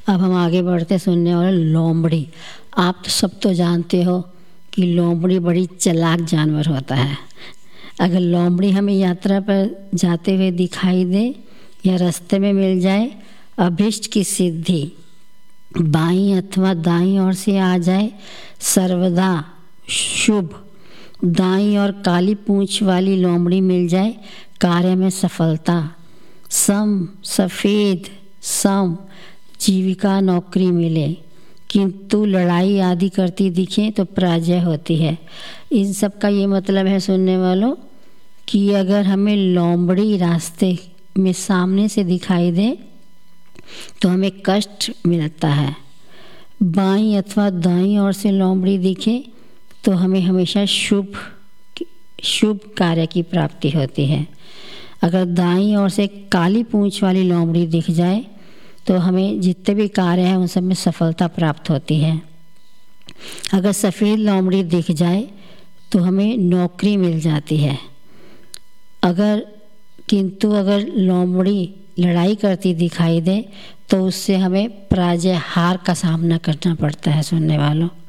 अब हम आगे बढ़ते सुनने वाले लोमड़ी। आप तो सब तो जानते हो कि लोमड़ी बड़ी चालाक जानवर होता है। अगर लोमड़ी हमें यात्रा पर जाते हुए दिखाई दे या रास्ते में मिल जाए, अभीष्ट की सिद्धि बाईं अथवा दाईं ओर से आ जाए, सर्वदा शुभ। दाईं और काली पूंछ वाली लोमड़ी मिल जाए, कार्य में सफलता। सफ़ेद सम जीविका नौकरी मिले, किंतु लड़ाई आदि करती दिखे तो पराजय होती है। इन सब का ये मतलब है सुनने वालों कि अगर हमें लोमड़ी रास्ते में सामने से दिखाई दे तो हमें कष्ट मिलता है। बाईं अथवा दाईं ओर से लोमड़ी दिखे तो हमें हमेशा शुभ कार्य की प्राप्ति होती है। अगर दाईं ओर से काली पूंछ वाली लोमड़ी दिख जाए तो हमें जितने भी कार्य हैं उन सब में सफलता प्राप्त होती है। अगर सफ़ेद लोमड़ी दिख जाए तो हमें नौकरी मिल जाती है। किंतु अगर लोमड़ी लड़ाई करती दिखाई दे तो उससे हमें पराजय, हार का सामना करना पड़ता है सुनने वालों।